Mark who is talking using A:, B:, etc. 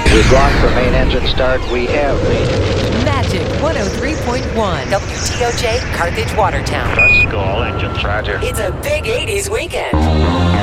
A: We've gone for main engine start. We have main engine.
B: Magic 103.1. WTOJ, Carthage, Watertown.
A: Trust go all engines. Roger.
B: It's a big 80s weekend.